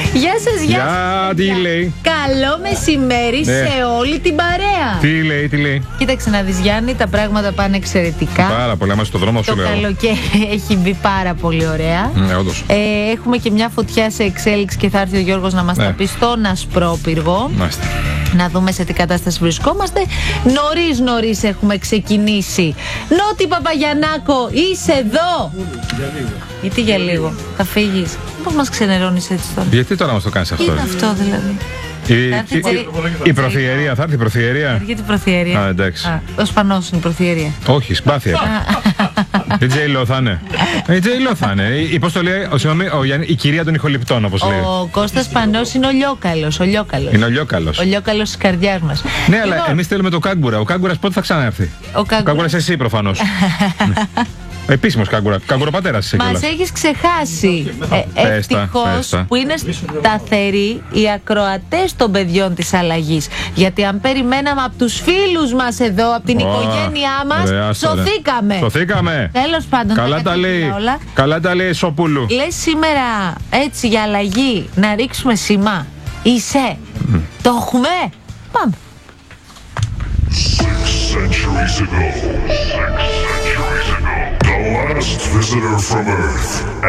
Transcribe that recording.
Γεια σας, γεια σας. Τι λέει. Καλό μεσημέρι σε όλη την παρέα. Τι λέει. Κοίταξε να δεις, Γιάννη, τα πράγματα πάνε εξαιρετικά. Πάρα πολύ, είμαστε στο δρόμο, σου Το λέω. καλοκαίρι έχει μπει πάρα πολύ ωραία. Ναι, όντως. Έχουμε και μια φωτιά σε εξέλιξη και θα έρθει ο Γιώργος να μας τα πει στον Ασπρόπυργο. Μάλιστα. Να δούμε σε τι κατάσταση βρισκόμαστε. Νωρίς έχουμε ξεκινήσει. Νότι Παπαγιαννάκο, είσαι εδώ. Γιατί για λίγο, θα φύγεις. Πώς μας ξενερώνεις έτσι τώρα. Γιατί τώρα μας το κάνεις Τι αυτό. είναι αυτό δηλαδή. Η προθιερία, θα έρθει η προθιερία. Γιατί προθιερία. Α, εντάξει. Ο Σπανός είναι η προθιερία. Όχι, σπάθεια. Η J-Lo θα είναι. Η J-Lo θα είναι. Πώς το λέει, η κυρία των ηχοληπτών, όπως λέει. Ο Κώστας Σπανός είναι ο Λιόκαλος. Είναι ο Λιόκαλος. Ο Λιόκαλος της καρδιάς μας. Ναι, αλλά εμείς θέλουμε το Κάγκουρα. Ο Κάγκουρας πότε θα ξανάρθει. Ο Κάγκουρας εσύ προφανώς. Επίσημος Κάγκουρα. Κάγκουρα-πατέρας είσαι κιόλας. Μας έχεις ξεχάσει. Ευτυχώς που είναι σταθεροί οι ακροατές των παιδιών της αλλαγής. Γιατί αν περιμέναμε από τους φίλους μας εδώ, από την οικογένειά μας, σωθήκαμε. Τέλος πάντων. Καλά τα λέει Σοπούλου. Λες σήμερα έτσι για αλλαγή να ρίξουμε σήμα. Είσαι. Το έχουμε. Πάμε. 6 centuries ago, the last visitor from Earth